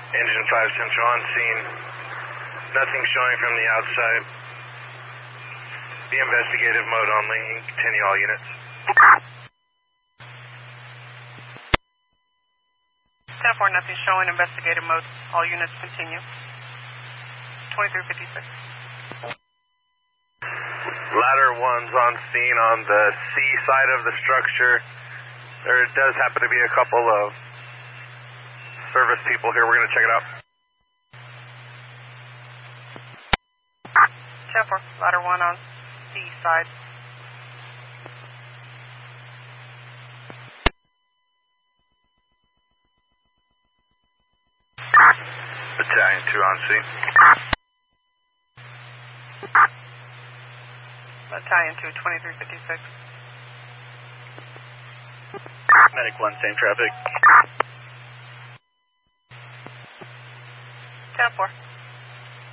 Engine 5 Central on scene. Nothing showing from the outside. Be investigative mode only. Continue all units. 10-4, nothing showing. Investigative mode. All units continue. 2356. Ladder 1's on scene on the C side of the structure. There does happen to be a couple of service people here. We're going to check it out. 10-4, ladder 1 on C side. Battalion 2 on scene. Battalion 2, 2356. Medic 1, same traffic. 10-4.